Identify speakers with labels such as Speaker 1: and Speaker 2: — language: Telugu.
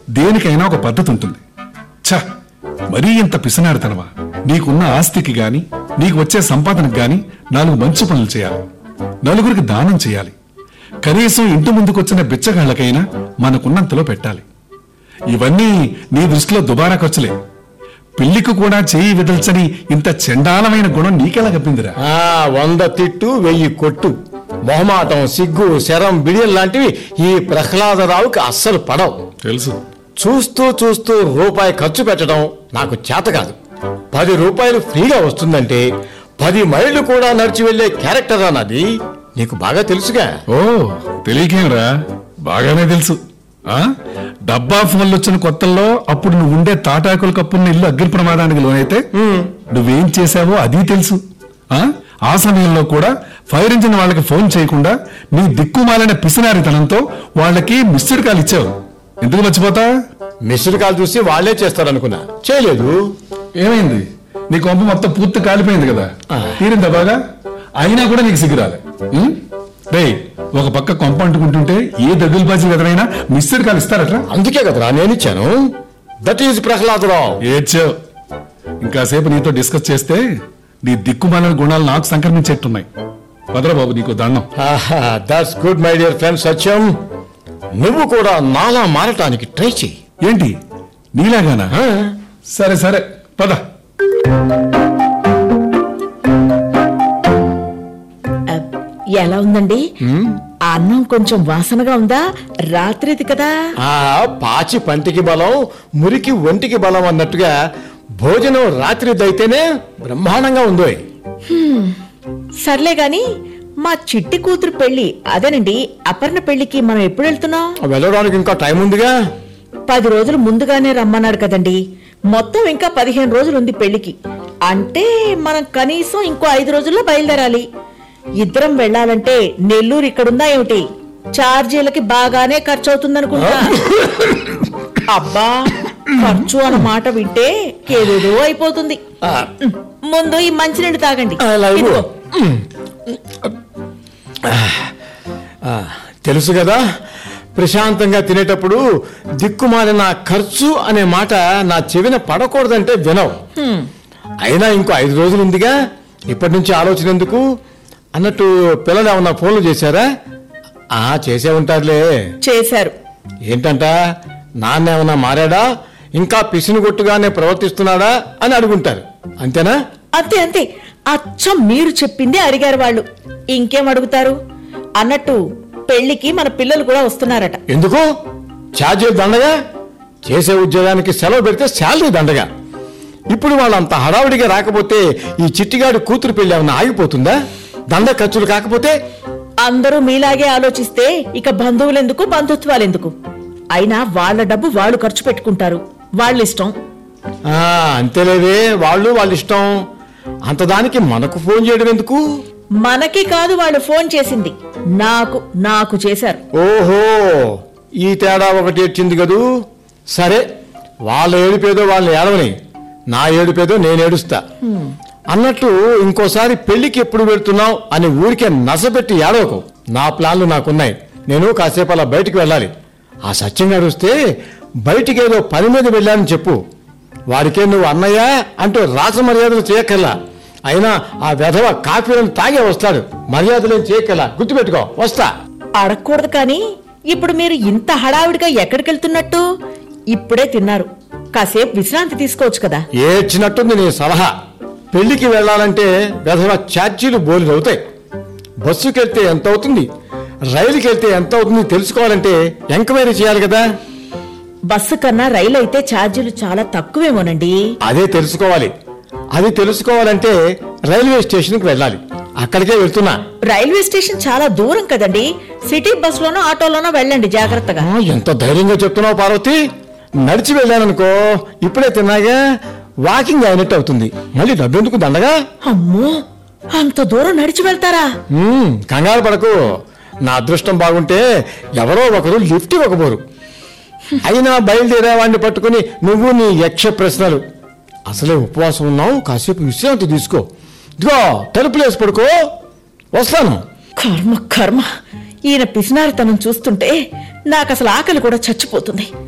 Speaker 1: దేనికైనా ఒక పద్ధతి ఉంటుంది. ఛ, మరీ ఇంత పిసనాడుతనవా? నీకున్న ఆస్తికి గాని నీకు వచ్చే సంపాదనకు గాని 4 మంచి పనులు చేయాలి, నలుగురికి దానం చేయాలి, కనీసం ఇంటి ముందుకొచ్చిన బిచ్చగాళ్లకైనా మనకున్నంతలో పెట్టాలి. ఇవన్నీ నీ దృష్టిలో దుబారా ఖర్చులే. పెళ్లికి కూడా చేయి విదల్చని ఇంత చండాలమైన గుణం నీకెలా కప్పిందిరా?
Speaker 2: 100 తిట్టు 1000 కొట్టు. మొహమాటం, సిగ్గు, శరం, బిడియం లాంటివి ఈ ప్రహ్లాదరావుకి అస్సలు పడవు.
Speaker 1: తెలుసు.
Speaker 2: చూస్తూ చూస్తూ రూపాయి ఖర్చు పెట్టడం నాకు చేత కాదు. 10 రూపాయలు ఫ్రీగా వస్తుందంటే 10 మైళ్ళు కూడా నడిచి వెళ్లే క్యారెక్టర్ అన్నది నీకు బాగా తెలుసుగా.
Speaker 1: ఓ, తెలియకేంరా, బాగానే తెలుసు. డబ్బా ఫోన్లు వచ్చిన కొత్తల్లో అప్పుడు నువ్వు ఉండే తాటాకుల కప్పున్న ఇల్లు అగ్ని ప్రమాదానికి లోనైతే నువ్వేం చేశావో అది తెలుసు. ఆ సమయంలో కూడా ఫైర్ ఇంజిన్ వాళ్ళకి ఫోన్ చేయకుండా నీ దిక్కుమాలిన పిసినారితనంతో వాళ్ళకి మిస్డ్ కాల్ ఇచ్చావు. ఎందుకు మర్చిపోతా?
Speaker 2: మిస్డ్ కాల్ చూసి వాళ్లే చేస్తారనుకున్నా, చేయలేదు.
Speaker 1: ఏమైంది? నీ కొంప మొత్తం పూర్తి కాలిపోయింది కదా, తీరిందా బాగా? అయినా కూడా నీకు సిగ్గురాలే. ఒక పక్క కొంప అంటుకుంటుంటే ఏ దగులుబాజీ ఎదురైనా మిస్డ్ కాల్ ఇస్తారట్రా?
Speaker 2: అందుకే కదరా నేనిచ్చాను. That is Prahlada Rao.
Speaker 1: ఏడ్చావు. ఇంకాసేపు నీతో డిస్కస్ చేస్తే నీ దిక్కుమాలిన గుణాలు నాకు సంక్రమించేట్టున్నాయి. భద్రా బాబు, నీకు దండం.
Speaker 2: That's good my dear friend సత్యం. నువ్వు కూడా నాలా మారటానికి ట్రై చెయ్యి.
Speaker 1: ఏంటి, నీలాగానా? సరే సరే, పద.
Speaker 3: ఎలా ఉందండి? అన్నం కొంచెం వాసనగా ఉందా? రాత్రిది కదా.
Speaker 2: పాచి పంటికి బలం, మురికి ఒంటికి బలం అన్నట్టుగా భోజనం రాత్రిదైతేనే బ్రహ్మాండంగా ఉందో.
Speaker 3: సర్లే గాని మా చిట్టి కూతురు పెళ్లి, అదేనండి అపర్ణ పెళ్లికి మనం ఎప్పుడు వెళ్తున్నాం?
Speaker 2: వెళ్ళడానికి ఇంకా టైం ఉందిగా.
Speaker 3: 10 రోజులు ముందుగానే రమ్మన్నాడు కదండి. మొత్తం ఇంకా 15 రోజులు ఉంది పెళ్లికి. అంటే మనం కనీసం ఇంకో 5 రోజుల్లో బయలుదేరాలి. ఇద్దరం వెళ్లాలంటే నెల్లూరు ఇక్కడుందా ఏమిటి? ఛార్జీలకి బాగానే ఖర్చు అవుతుందనుకుంటా. అబ్బా, ఖర్చు అన్న మాట వింటే ఏదేదో అయిపోతుంది. ముందు ఈ మంచినీళ్ళు తాగండి.
Speaker 2: తెలుసు కదా, ప్రశాంతంగా తినేటప్పుడు దిక్కుమాలిన ఖర్చు అనే మాట నా చెవిన పడకూడదంటే వినవు. అయినా ఇంకో 5 రోజులు ఉందిగా, ఇప్పటి నుంచి ఆలోచన ఎందుకు అన్నట్టు. పిల్లలు ఏమన్నా ఫోన్లు చేశారా? చేసే ఉంటారులే.
Speaker 3: చేశారు.
Speaker 2: ఏంటంట, నాన్న ఏమన్నా మారాడా, ఇంకా పిసినుగొట్టుగానే ప్రవర్తిస్తున్నాడా అని అడుగుంటారు. అంతేనా?
Speaker 3: అంతే అంతే, అచ్చం మీరు చెప్పిందే అడిగారు వాళ్ళు. ఇంకేం అడుగుతారు? అన్నట్టు పెళ్లికి మన పిల్లలు కూడా వస్తున్నారట.
Speaker 2: ఎందుకు? ఛార్జీలు దండగా. చేసే ఉద్యోగానికి సెలవు పెడితే శాలరీ దండగా. ఇప్పుడు వాళ్ళంత హడావుడిగా రాకపోతే ఈ చిట్టిగాడి కూతురు పెళ్లి ఏమన్నా ఆగిపోతుందా? దండ ఖర్చులు కాకపోతే?
Speaker 3: అందరూ మీలాగే ఆలోచిస్తే ఇక బంధువులెందుకు, బంధుత్వాలెందుకు? అయినా వాళ్ళ డబ్బు వాళ్ళు ఖర్చు పెట్టుకుంటారు, వాళ్ళ ఇష్టం.
Speaker 2: అంతేలేవే, వాళ్ళ ఇష్టం. అంతదానికి మనకు ఫోన్ చేయడం ఎందుకు?
Speaker 3: మనకి కాదు, వాళ్ళు ఫోన్ చేసింది నాకు చేశారు.
Speaker 2: ఓహో, ఈ తేడా ఒకటి వచ్చింది కదూ. సరే, వాళ్ళ ఏడుపేదో వాళ్ళని ఏడవని, నా ఏడుపేదో నేను ఏడుస్తా. అన్నట్టు ఇంకోసారి పెళ్లికి ఎప్పుడు వెళ్తున్నావు అని ఊరికే నసపెట్టి ఏడవకు. నా ప్లాన్లు నాకున్నాయి. నేను కాసేపు అలా బయటికి వెళ్ళాలి. ఆ సత్యంగా వస్తే బయటికి ఏదో పని మీద వెళ్ళానని చెప్పు. వాడికే నువ్వు అన్నయ్య అంటూ రాస మర్యాదలు చేయక్కర్లా. అయినా ఆ వెధవ కాఫీలను తాగే వస్తాడు. మర్యాదలేం చేయక్కర్లా, గుర్తుపెట్టుకో. వస్తా.
Speaker 3: అడగకూడదు కానీ ఇప్పుడు మీరు ఇంత హడావిడిగా ఎక్కడికి వెళ్తున్నట్టు? ఇప్పుడే తిన్నారు, కాసేపు విశ్రాంతి తీసుకోవచ్చు కదా.
Speaker 2: ఏడ్చినట్టుంది నీ సలహా. పెళ్లికి వెళ్లాలంటే వెధవ ఛార్జీలు బోలెడు అవుతాయి. బస్సుకెళ్తే ఎంత అవుతుంది, రైలుకి వెళ్తే ఎంత అవుతుంది తెలుసుకోవాలంటే ఎంక్వైరీ చేయాలి కదా.
Speaker 3: బస్సు కన్నా రైలు అయితే ఛార్జీలు చాలా తక్కువేమోనండి.
Speaker 2: అదే తెలుసుకోవాలి. అది తెలుసుకోవాలంటే రైల్వే స్టేషన్కి వెళ్ళాలి. అక్కడికే వెళ్తున్నా.
Speaker 3: రైల్వే స్టేషన్ చాలా దూరం కదండి. సిటీ బస్సులోనో ఆటోలోనో వెళ్ళండి జాగ్రత్తగా.
Speaker 2: ఎంత ధైర్యంగా చెప్తున్నావు పార్వతి. నడిచి వెళ్ళాననుకో, ఇప్పుడే తిన్నాగా, వాకింగ్ అయినట్టు అవుతుంది. మళ్ళీ డబ్బెందుకు దండగా?
Speaker 3: అమ్మో, అంత దూరం నడిచి వెళ్తారా?
Speaker 2: కంగారు పడకు. నా అదృష్టం బాగుంటే ఎవరో ఒకరు లిఫ్ట్ ఇవ్వకపోరు. అయినా బయలుదేరేవాడిని పట్టుకుని నువ్వు నీ యక్ష ప్రశ్నలు. అసలే ఉపవాసం ఉన్నావు, కాసేపు విశ్రాంతి తీసుకో. ఇదిగో తలుపులేసి పడుకో, వస్తాను.
Speaker 3: కర్మ కర్మ, ఈయన పిసినారితనం చూస్తుంటే నాకు అసలు ఆకలి కూడా చచ్చిపోతుంది.